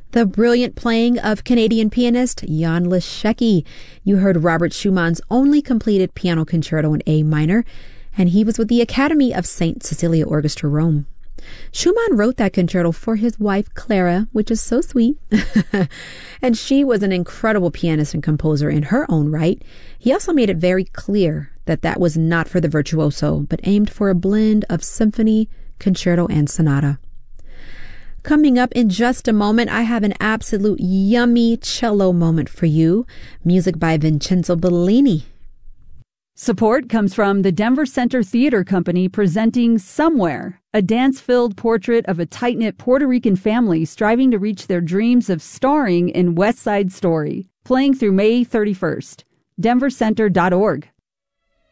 The brilliant playing of Canadian pianist Jan Leschecki. You heard Robert Schumann's only completed piano concerto in A minor, and he was with the Academy of St. Cecilia Orchestra, Rome. Schumann wrote that concerto for his wife Clara, which is so sweet. And she was an incredible pianist and composer in her own right. He also made it very clear that that was not for the virtuoso, but aimed for a blend of symphony, concerto, and sonata. Coming up in just a moment, I have an absolute yummy cello moment for you. Music by Vincenzo Bellini. Support comes from the Denver Center Theater Company presenting Somewhere, a dance-filled portrait of a tight-knit Puerto Rican family striving to reach their dreams of starring in West Side Story, playing through May 31st. denvercenter.org.